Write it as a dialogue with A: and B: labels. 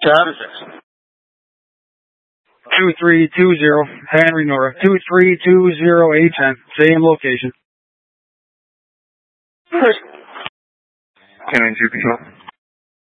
A: Chat.
B: 2320, Henry Nora. 2320-810. Same location.
A: Canine 2 Control.